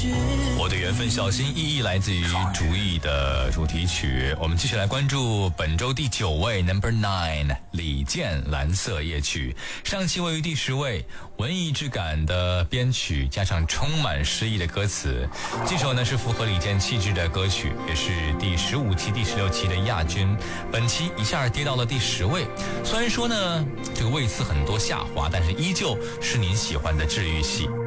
我的缘分小心翼翼来自于主义的主题曲。我们继续来关注本周第9位 Number 9李健蓝色夜曲。上期位于第10位，文艺质感的编曲加上充满诗意的歌词，这首呢是符合李健气质的歌曲，也是第15期第16期的亚军，本期一下跌到了第10位。虽然说呢这个位次很多下滑，但是依旧是您喜欢的治愈系。